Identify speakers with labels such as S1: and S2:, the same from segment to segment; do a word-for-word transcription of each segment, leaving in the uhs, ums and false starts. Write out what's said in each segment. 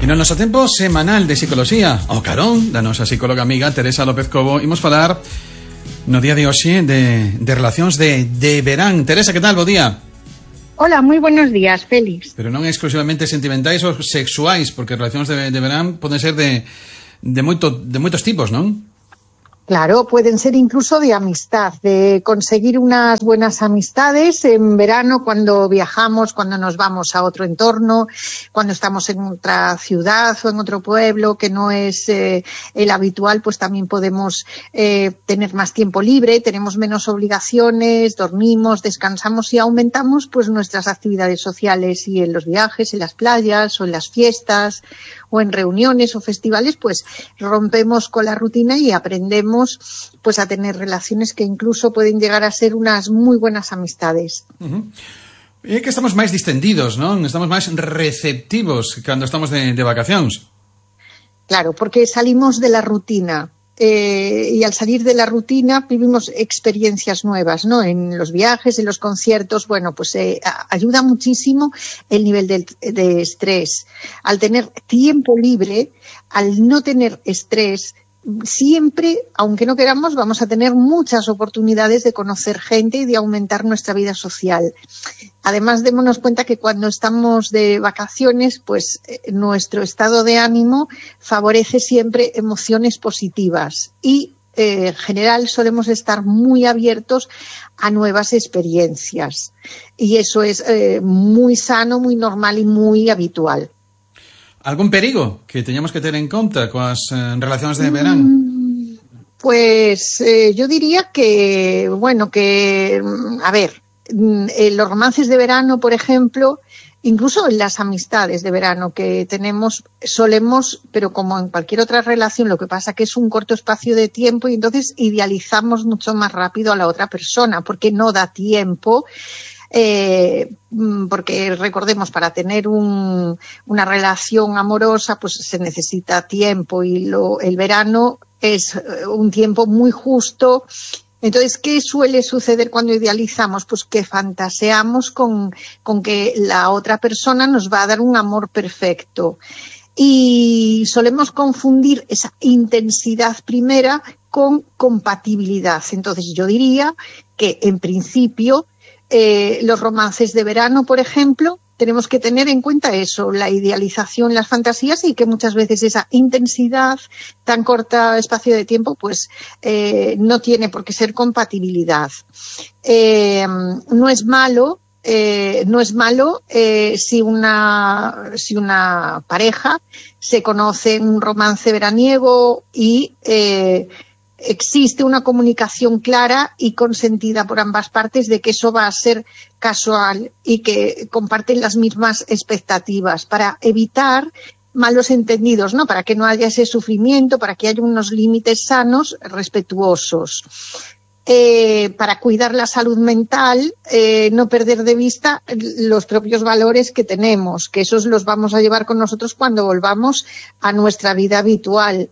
S1: no noso tempo semanal de psicoloxía, ao carón da nosa psicóloga amiga Teresa López Cobo, imos falar no día de hoxe de, de relacións de, de verán. Teresa, que tal? Bo día.
S2: Hola, moi buenos días, Félix.
S1: Pero non exclusivamente sentimentais ou sexuais, porque relacións de, de verán poden ser de, de, moito, de moitos tipos, non?
S2: Claro, pueden ser incluso de amistad, de conseguir unas buenas amistades en verano cuando viajamos, cuando nos vamos a otro entorno, cuando estamos en otra ciudad o en otro pueblo que no es eh, el habitual, pues también podemos eh, tener más tiempo libre, tenemos menos obligaciones, dormimos, descansamos y aumentamos pues nuestras actividades sociales, y en los viajes, en las playas o en las fiestas o en reuniones o festivales, pues rompemos con la rutina y aprendemos pues a tener relaciones que incluso pueden llegar a ser unas muy buenas amistades.
S1: Uh-huh. É que estamos máis distendidos, non? Estamos máis receptivos cando estamos de, de vacacións.
S2: Claro, porque salimos de la rutina. Eh, y al salir de la rutina vivimos experiencias nuevas, ¿no? En los viajes, en los conciertos, bueno, pues eh, ayuda muchísimo el nivel de, de estrés. Al tener tiempo libre, al no tener estrés, siempre, aunque no queramos, vamos a tener muchas oportunidades de conocer gente y de aumentar nuestra vida social. Además, démonos cuenta que cuando estamos de vacaciones, pues eh, nuestro estado de ánimo favorece siempre emociones positivas y eh, en general solemos estar muy abiertos a nuevas experiencias. Y eso es eh, muy sano, muy normal y muy habitual.
S1: Algún perigo que teñamos que ter en conta coas eh, relacións de verán?
S2: Pues eh, yo diría que, bueno, que, a ver, eh, los romances de verano, por ejemplo, incluso en las amistades de verano que tenemos, solemos, pero como en cualquier otra relación, lo que pasa que es un corto espacio de tiempo y entonces idealizamos mucho más rápido a la otra persona, porque no da tiempo. Eh, porque recordemos, para tener un, una relación amorosa pues se necesita tiempo, y lo, el verano es un tiempo muy justo. Entonces, ¿qué suele suceder cuando idealizamos? Pues que fantaseamos con, con que la otra persona nos va a dar un amor perfecto, y solemos confundir esa intensidad primera con compatibilidad. Entonces yo diría que en principio Eh, los romances de verano, por ejemplo, tenemos que tener en cuenta eso, la idealización, las fantasías, y que muchas veces esa intensidad, tan corta espacio de tiempo, pues eh, no tiene por qué ser compatibilidad. Eh, no es malo, eh, no es malo eh, si una, si una pareja se conoce en un romance veraniego y eh, existe una comunicación clara y consentida por ambas partes de que eso va a ser casual y que comparten las mismas expectativas, para evitar malos entendidos, ¿no? Para que no haya ese sufrimiento, para que haya unos límites sanos, respetuosos. Eh, para cuidar la salud mental, eh, no perder de vista los propios valores que tenemos, que esos los vamos a llevar con nosotros cuando volvamos a nuestra vida habitual.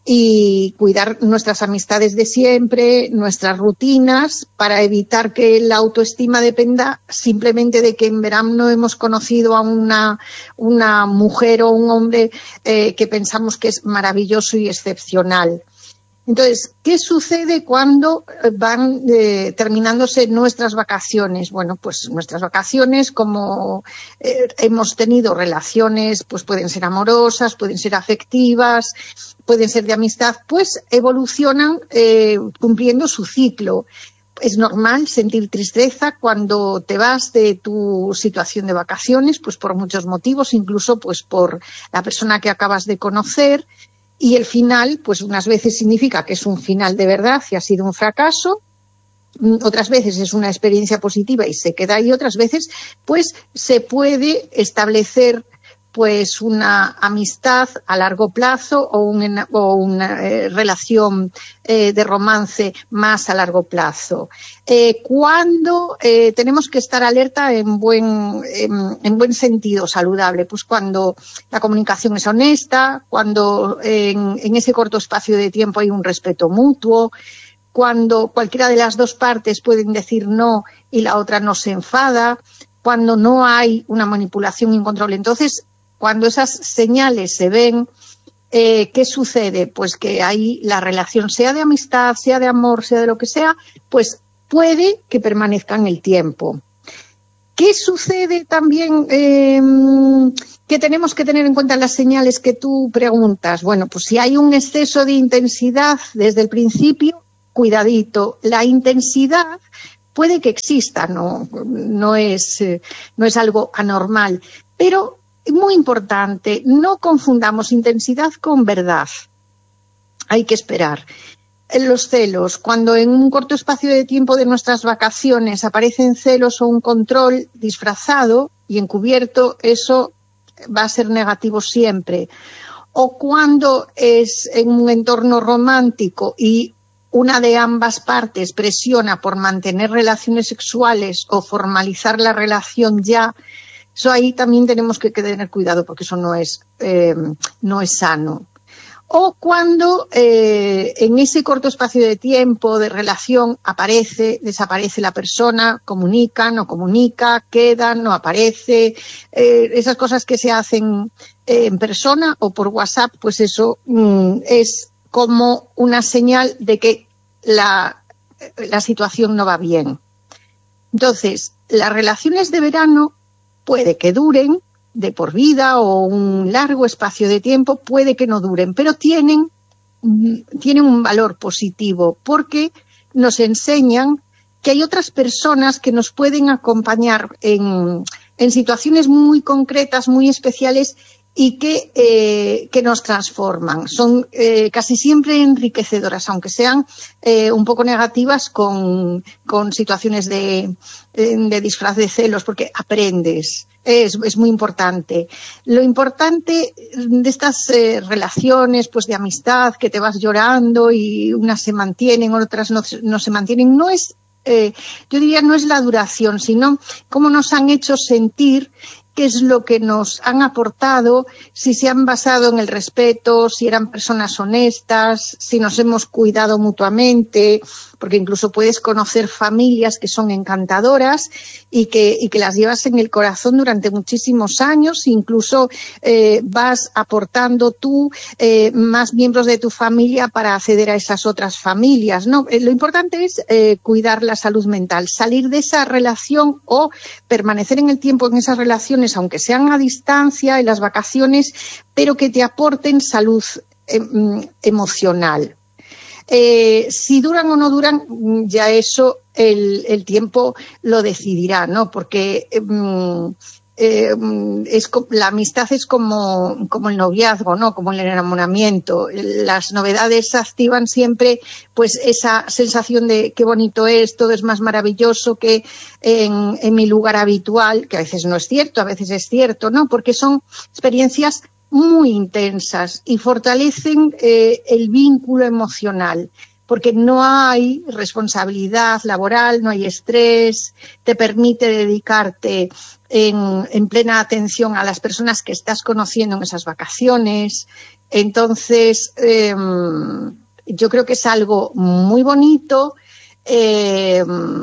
S2: Y cuidar nuestras amistades de siempre, nuestras rutinas, para evitar que la autoestima dependa simplemente de que en verano hemos conocido a una, una mujer o un hombre eh, que pensamos que es maravilloso y excepcional. Entonces, ¿qué sucede cuando van eh, terminándose nuestras vacaciones? Bueno, pues nuestras vacaciones, como eh, hemos tenido relaciones, pues pueden ser amorosas, pueden ser afectivas, pueden ser de amistad, pues evolucionan eh, cumpliendo su ciclo. Es normal sentir tristeza cuando te vas de tu situación de vacaciones, pues por muchos motivos, incluso pues por la persona que acabas de conocer. Y el final, pues unas veces significa que es un final de verdad y ha sido un fracaso, otras veces es una experiencia positiva y se queda ahí, otras veces pues se puede establecer pues una amistad a largo plazo o una, o una eh, relación eh, de romance más a largo plazo. Eh, cuando eh, tenemos que estar alerta en buen, en, en buen sentido saludable, pues cuando la comunicación es honesta, cuando en, en ese corto espacio de tiempo hay un respeto mutuo, cuando cualquiera de las dos partes pueden decir no y la otra no se enfada, cuando no hay una manipulación y un control. Entonces, cuando esas señales se ven, eh, ¿qué sucede? Pues que ahí la relación, sea de amistad, sea de amor, sea de lo que sea, pues puede que permanezca en el tiempo. ¿Qué sucede también eh, que tenemos que tener en cuenta en las señales que tú preguntas? Bueno, pues si hay un exceso de intensidad desde el principio, cuidadito. La intensidad puede que exista, no, no es, eh, no es algo anormal, pero muy importante, no confundamos intensidad con verdad. Hay que esperar. En los celos, cuando en un corto espacio de tiempo de nuestras vacaciones aparecen celos o un control disfrazado y encubierto, eso va a ser negativo siempre. O cuando es en un entorno romántico y una de ambas partes presiona por mantener relaciones sexuales o formalizar la relación ya, eso ahí también tenemos que tener cuidado porque eso no es, eh, no es sano. O cuando eh, en ese corto espacio de tiempo de relación aparece, desaparece la persona, comunica, no comunica, queda, no aparece, eh, esas cosas que se hacen eh, en persona o por WhatsApp, pues eso mm, es como una señal de que la, la situación no va bien. Entonces, las relaciones de verano puede que duren de por vida o un largo espacio de tiempo, puede que no duren, pero tienen, tienen un valor positivo porque nos enseñan que hay otras personas que nos pueden acompañar en, en situaciones muy concretas, muy especiales y que, eh, que nos transforman. Son eh, casi siempre enriquecedoras, aunque sean eh, un poco negativas con, con situaciones de, de disfraz de celos, porque aprendes. Es, es muy importante. Lo importante de estas eh, relaciones, pues de amistad, que te vas llorando y unas se mantienen, otras no, no se mantienen, no es, eh, yo diría, no es la duración, sino cómo nos han hecho sentir, qué es lo que nos han aportado, si se han basado en el respeto, si eran personas honestas, si nos hemos cuidado mutuamente, porque incluso puedes conocer familias que son encantadoras y que, y que las llevas en el corazón durante muchísimos años, incluso eh, vas aportando tú eh, más miembros de tu familia para acceder a esas otras familias, ¿no? Eh, lo importante es eh, cuidar la salud mental, salir de esa relación o permanecer en el tiempo en esas relaciones, aunque sean a distancia, en las vacaciones, pero que te aporten salud eh, emocional. Eh, si duran o no duran, ya eso el, el tiempo lo decidirá, ¿no? Porque eh, eh, es, la amistad es como, como el noviazgo, ¿no? Como el enamoramiento. Las novedades activan siempre pues esa sensación de qué bonito es, todo es más maravilloso que en, en mi lugar habitual, que a veces no es cierto, a veces es cierto, ¿no? Porque son experiencias muy intensas y fortalecen eh, el vínculo emocional, porque no hay responsabilidad laboral, no hay estrés, te permite dedicarte en, en plena atención a las personas que estás conociendo en esas vacaciones. Entonces, eh, yo creo que es algo muy bonito. Eh,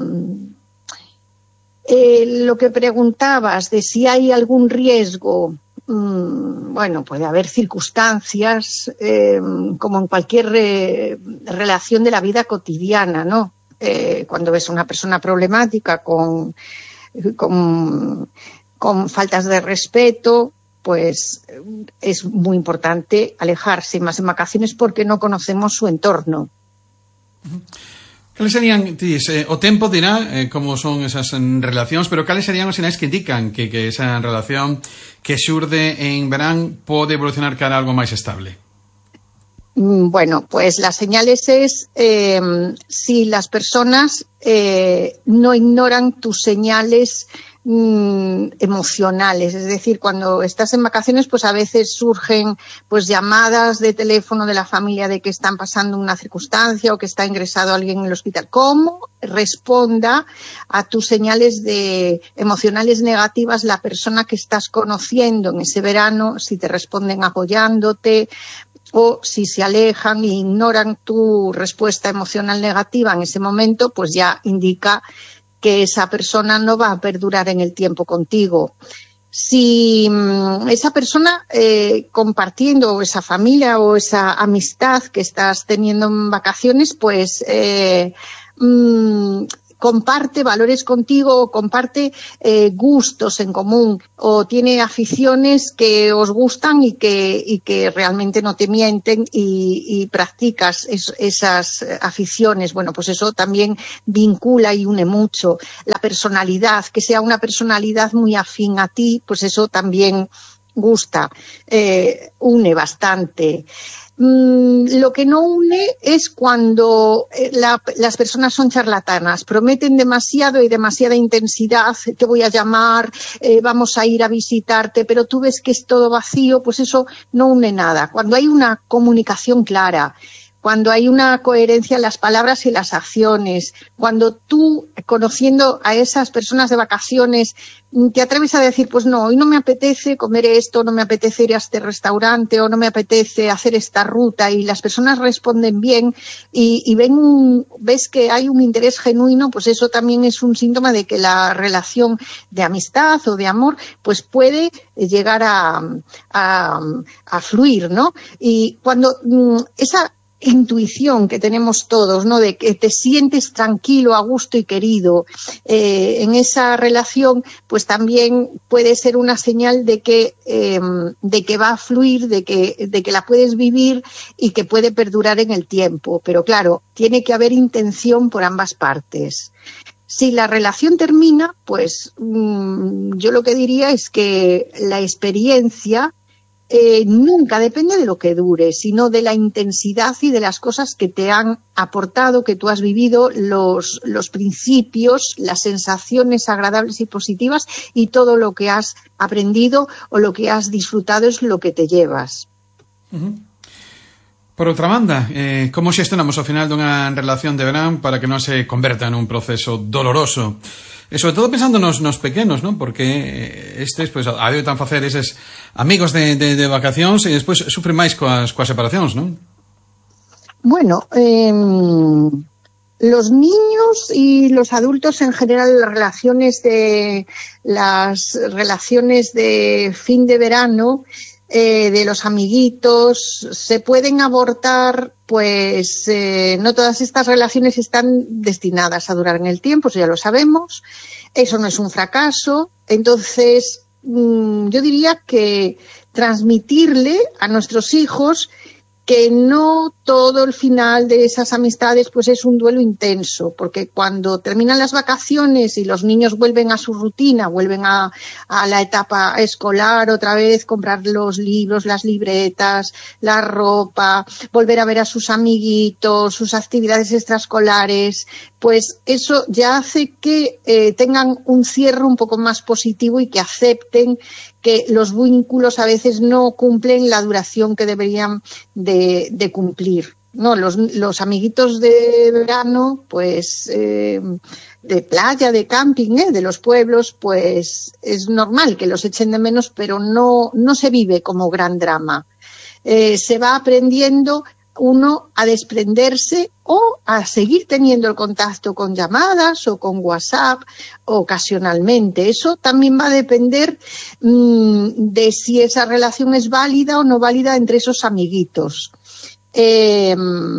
S2: eh, lo que preguntabas de si hay algún riesgo, bueno, puede haber circunstancias eh, como en cualquier eh, relación de la vida cotidiana, ¿no? Eh, cuando ves a una persona problemática con, con, con faltas de respeto, pues es muy importante alejarse, más en vacaciones porque no conocemos su entorno.
S1: Cales serían, tis, eh, o tempo dirá eh, como son esas en, relacións, pero cales serían os sinais que indican que, que esa relación que xurde en verán pode evolucionar cara a algo máis estable?
S2: Bueno, pues las señales es eh, si las personas eh, no ignoran tus señales mm, emocionales, es decir, cuando estás en vacaciones, pues a veces surgen pues llamadas de teléfono de la familia de que están pasando una circunstancia o que está ingresado alguien en el hospital. ¿Cómo responda a tus señales de emocionales negativas la persona que estás conociendo en ese verano? Si te responden apoyándote, o si se alejan e ignoran tu respuesta emocional negativa en ese momento, pues ya indica que esa persona no va a perdurar en el tiempo contigo. Si mmm, esa persona eh, compartiendo, o esa familia o esa amistad que estás teniendo en vacaciones, pues eh, mmm, comparte valores contigo, o comparte eh, gustos en común, o tiene aficiones que os gustan y que, y que realmente no te mienten, y, y practicas es, esas aficiones, bueno, pues eso también vincula y une mucho. La personalidad, que sea una personalidad muy afín a ti, pues eso también gusta, eh, une bastante. Lo que no une es cuando la, las personas son charlatanas, prometen demasiado y demasiada intensidad, te voy a llamar, eh, vamos a ir a visitarte, pero tú ves que es todo vacío, pues eso no une nada. Cuando hay una comunicación clara, cuando hay una coherencia en las palabras y las acciones, cuando tú, conociendo a esas personas de vacaciones, te atreves a decir, pues no, hoy no me apetece comer esto, no me apetece ir a este restaurante, o no me apetece hacer esta ruta, y las personas responden bien y, y ven un, ves que hay un interés genuino, pues eso también es un síntoma de que la relación de amistad o de amor pues puede llegar a, a, a fluir, ¿no? Y cuando mmm, esa intuición que tenemos todos, ¿no? De que te sientes tranquilo, a gusto y querido eh, en esa relación, pues también puede ser una señal de que eh, de que va a fluir, de que de que la puedes vivir y que puede perdurar en el tiempo. Pero claro, tiene que haber intención por ambas partes. Si la relación termina, pues mmm, yo lo que diría es que la experiencia Eh, nunca depende de lo que dure, sino de la intensidad y de las cosas que te han aportado, que tú has vivido, los, los principios, las sensaciones agradables y positivas, y todo lo que has aprendido o lo que has disfrutado es lo que te llevas.
S1: Uh-huh. Por outra banda, eh, como xestionamos ao final dunha relación de verán para que non se converta nun proceso doloroso? E sobre todo pensando nos, nos pequenos, ¿no? Porque estes, pois, pues, adoitan facer eses amigos de, de, de vacacións e despois sufren máis coas, coas separacións, ¿no?
S2: Bueno, eh, los niños y los adultos en general, las relaciones de, las relaciones de fin de verano, Eh, de los amiguitos, se pueden abortar, pues eh, no todas estas relaciones están destinadas a durar en el tiempo, eso ya lo sabemos, eso no es un fracaso. Entonces mmm, yo diría que transmitirle a nuestros hijos que no todo el final de esas amistades pues es un duelo intenso, porque cuando terminan las vacaciones y los niños vuelven a su rutina, vuelven a, a la etapa escolar otra vez, comprar los libros, las libretas, la ropa, volver a ver a sus amiguitos, sus actividades extraescolares, pues eso ya hace que eh, tengan un cierre un poco más positivo y que acepten que los vínculos a veces no cumplen la duración que deberían de, de cumplir, ¿no? Los, los amiguitos de verano, pues eh, de playa, de camping, ¿eh? De los pueblos, pues es normal que los echen de menos, pero no, no se vive como gran drama. Eh, se va aprendiendo uno a desprenderse o a seguir teniendo el contacto con llamadas o con WhatsApp ocasionalmente. Eso también va a depender mmm, de si esa relación es válida o no válida entre esos amiguitos. Eh,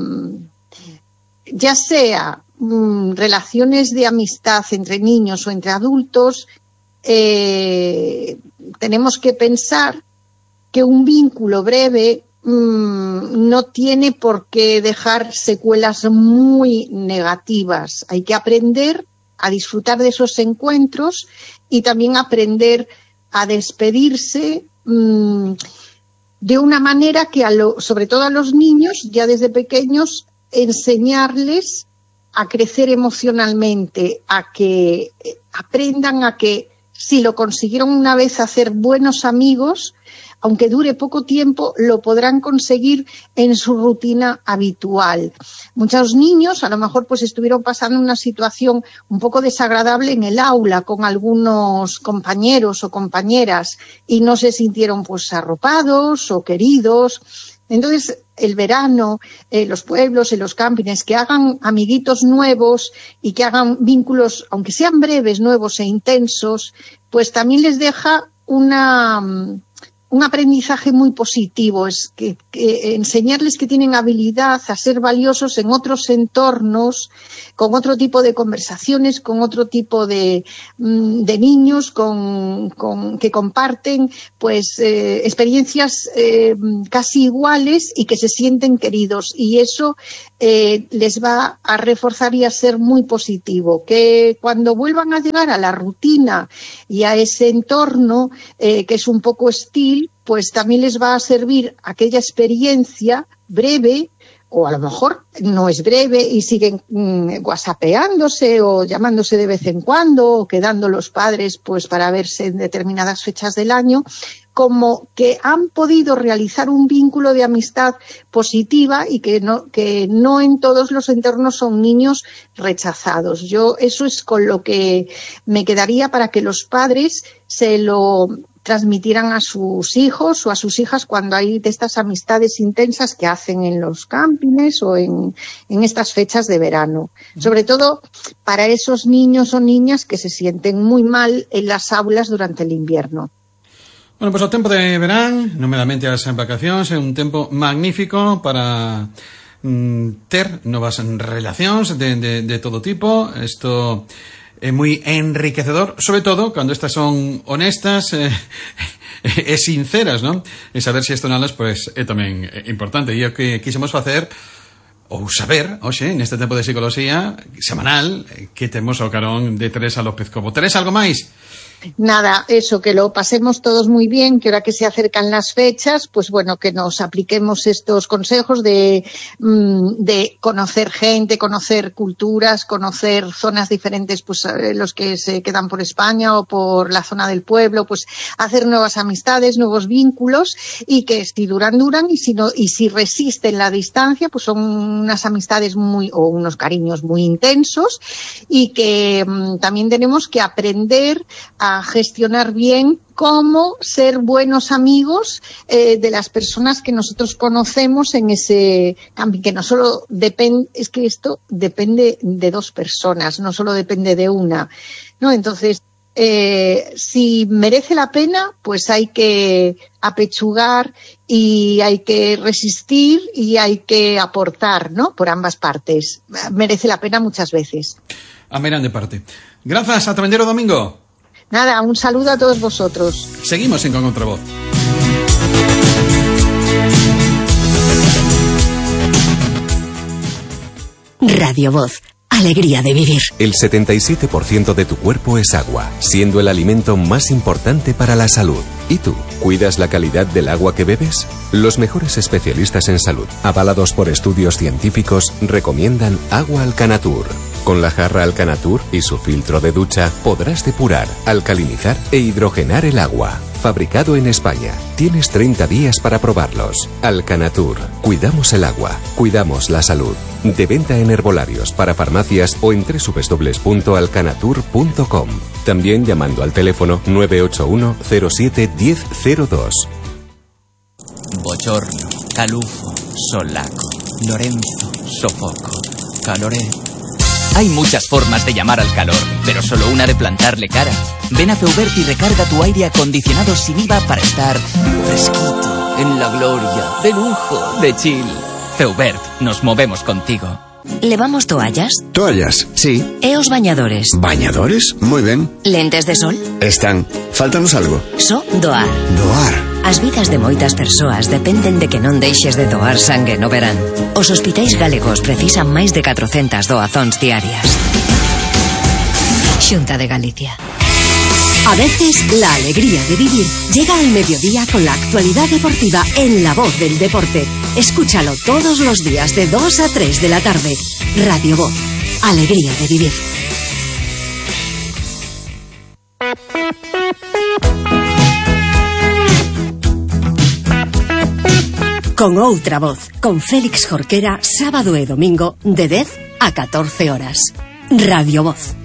S2: ya sea mmm, relaciones de amistad entre niños o entre adultos, eh, tenemos que pensar que un vínculo breve no tiene por qué dejar secuelas muy negativas. Hay que aprender a disfrutar de esos encuentros y también aprender a despedirse mmm, de una manera que, a lo, sobre todo a los niños, ya desde pequeños, enseñarles a crecer emocionalmente, a que aprendan a que si lo consiguieron una vez hacer buenos amigos, aunque dure poco tiempo, lo podrán conseguir en su rutina habitual. Muchos niños a lo mejor pues estuvieron pasando una situación un poco desagradable en el aula con algunos compañeros o compañeras y no se sintieron pues arropados o queridos. Entonces, el verano, eh, los pueblos y los campings, que hagan amiguitos nuevos y que hagan vínculos, aunque sean breves, nuevos e intensos, pues también les deja una... un aprendizaje muy positivo, es que, que enseñarles que tienen habilidad a ser valiosos en otros entornos, con otro tipo de conversaciones, con otro tipo de, de niños, con, con, que comparten pues eh, experiencias eh, casi iguales y que se sienten queridos, y eso eh, les va a reforzar y a ser muy positivo, que cuando vuelvan a llegar a la rutina y a ese entorno eh, que es un poco hostil, pues también les va a servir aquella experiencia breve, o a lo mejor no es breve y siguen mmm, whatsappeándose o llamándose de vez en cuando, o quedando los padres pues para verse en determinadas fechas del año, como que han podido realizar un vínculo de amistad positiva y que no, que no en todos los entornos son niños rechazados. Yo eso es con lo que me quedaría, para que los padres se lo transmitieran a sus hijos o a sus hijas cuando hay de estas amistades intensas que hacen en los campings o en, en estas fechas de verano. Sobre todo para esos niños o niñas que se sienten muy mal en las aulas durante el invierno.
S1: Bueno, pues o tempo de verán, nomeadamente as vacacións, é un tempo magnífico para mm, ter novas relacións de, de, de todo tipo. Isto é moi enriquecedor, sobre todo cando estas son honestas e eh, eh, sinceras, non? E saber se isto nalas, pois, é tamén importante. E o que quixemos facer, ou saber, hoxe, neste tempo de psicología semanal, que temos ao carón de Teresa López Cobo. Teresa, algo máis?
S2: Nada, eso, que lo pasemos todos muy bien, que ahora que se acercan las fechas, pues bueno, que nos apliquemos estos consejos de, de conocer gente, conocer culturas, conocer zonas diferentes, pues los que se quedan por España o por la zona del pueblo, pues hacer nuevas amistades, nuevos vínculos, y que si duran, duran, y si no, y si resisten la distancia, pues son unas amistades muy, o unos cariños muy intensos, y que um, también tenemos que aprender a a gestionar bien cómo ser buenos amigos eh, de las personas que nosotros conocemos en ese camping, que no solo depende, es que esto depende de dos personas, no solo depende de una, ¿no? Entonces, eh, si merece la pena, pues hay que apechugar y hay que resistir y hay que aportar, ¿no? Por ambas partes. Merece la pena muchas veces.
S1: A mirar de parte. Gracias, ata vendeiro domingo.
S2: Nada, un saludo a todos vosotros.
S1: Seguimos en Con Outra Voz.
S3: Radio Voz. Alegría de vivir.
S4: El setenta y siete por ciento de tu cuerpo es agua, siendo el alimento más importante para la salud. ¿Y tú? ¿Cuidas la calidad del agua que bebes? Los mejores especialistas en salud, avalados por estudios científicos, recomiendan Agua Alcanatur. Con la jarra Alcanatur y su filtro de ducha podrás depurar, alcalinizar e hidrogenar el agua. Fabricado en España. Tienes treinta días para probarlos. Alcanatur. Cuidamos el agua. Cuidamos la salud. De venta en herbolarios, para farmacias o en doble u doble u doble u punto alcanatur punto com. También llamando al teléfono nueve ocho uno cero siete uno cero cero dos.
S5: Bochorno, calufo, solaco, Lorenzo, sofoco, caloré. Hay muchas formas de llamar al calor, pero solo una de plantarle cara. Ven a Feubert y recarga tu aire acondicionado sin I V A para estar fresquito, en la gloria, de lujo, de chill. Feubert, nos movemos contigo.
S3: ¿Levamos toallas?
S6: Toallas, sí.
S3: E os bañadores?
S6: ¿Bañadores? Muy ben.
S3: Lentes de sol?
S6: Están. Fáltanos algo.
S3: So doar.
S6: Doar.
S3: As vidas de moitas persoas dependen de que non deixes de doar sangue no verán. Os hospitais galegos precisan máis de catrocentas doazóns diarias. Xunta de Galicia. A veces, la alegría de vivir llega al mediodía con la actualidad deportiva en La Voz del Deporte. Escúchalo todos los días de dos a tres de la tarde. Radio Voz. Alegría de vivir. Con Outra Voz, con Félix Jorquera, sábado e domingo de dez a catorce horas. Radio Voz.